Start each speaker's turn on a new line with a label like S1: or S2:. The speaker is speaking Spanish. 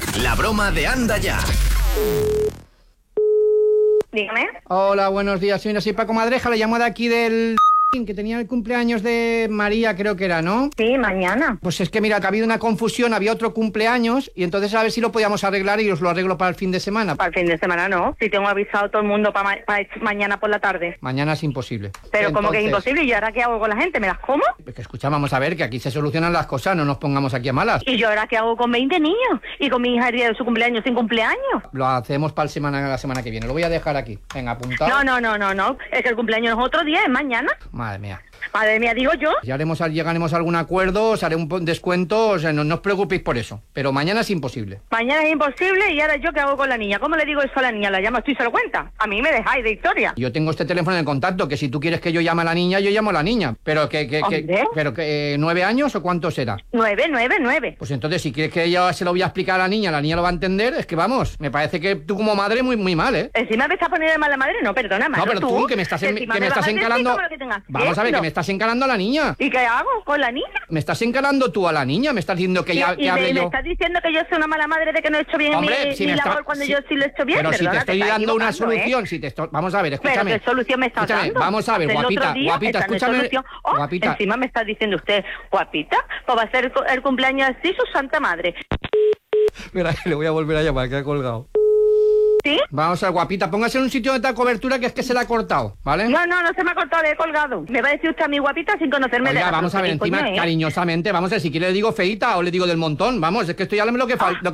S1: La broma de Anda Ya.
S2: Dígame.
S3: Hola, buenos días. Soy Paco Madreja, le llamo de aquí del... que tenía el cumpleaños de María, creo que era, ¿no?
S2: Sí, mañana.
S3: Pues es que mira, que ha habido una confusión, había otro cumpleaños y entonces a ver si lo podíamos arreglar y os lo arreglo para el fin de semana.
S2: Para el fin de semana no. Si tengo avisado a todo el mundo para mañana por la tarde.
S3: Mañana es imposible.
S2: Pero
S3: Entonces,
S2: como que es imposible, ¿y ahora qué hago con la gente? ¿Me las como?
S3: Que escucha, vamos a ver, que aquí se solucionan las cosas, no nos pongamos aquí a malas.
S2: ¿Y yo ahora qué hago con 20 niños? ¿Y con mi hija el día de su cumpleaños sin cumpleaños?
S3: Lo hacemos para la semana que viene, lo voy a dejar aquí. Venga, apuntado.
S2: No. Es que el cumpleaños no es otro día, es mañana.
S3: Madre mía.
S2: Madre mía, digo yo.
S3: Ya llegaremos a algún acuerdo, os haré un descuento, o sea, no os preocupéis por eso. Pero mañana es imposible.
S2: Mañana es imposible y ahora yo qué hago con la niña. ¿Cómo le digo eso a la niña? ¿La llamo tú y se lo cuenta? A mí me dejáis de historia.
S3: Yo tengo este teléfono en contacto, que si tú quieres que yo llame a la niña, yo llamo a la niña. Pero que 9 años o cuánto será.
S2: 9.
S3: Pues entonces, si quieres que ella se lo voy a explicar a la niña lo va a entender, es que vamos, me parece que tú como madre muy mal, ¿eh?
S2: Encima me estás poniendo de mala madre, no, perdona,
S3: No, pero tú que me estás encarando. Vamos a ver, que me estás encarando a la niña.
S2: ¿Y qué hago con la niña?
S3: Me estás encarando tú a la niña, me estás diciendo que ya que hable yo.
S2: ¿Me estás diciendo que yo soy una mala madre de que no he hecho bien mi labor cuando yo sí lo he hecho bien?
S3: Pero
S2: perdona,
S3: si te estoy dando una solución,
S2: ¿eh?
S3: Vamos a ver, escúchame.
S2: ¿Pero qué solución me estás dando?
S3: Vamos a ver, guapita, escúchame. Guapita.
S2: Encima me está diciendo usted, guapita, pues va a ser el cumpleaños así su santa madre.
S3: Espera, le voy a volver a llamar, que ha colgado.
S2: ¿Sí?
S3: Vamos a ver, guapita, póngase en un sitio de tal cobertura que es que se la ha cortado, ¿vale?
S2: No se me ha cortado, le he colgado. Me va a decir usted a mi guapita sin conocerme.
S3: Oiga, vamos a ver, encima, cariñosamente, vamos a ver, si quiere le digo feíta o le digo del montón, vamos, es que esto ya lo que falta.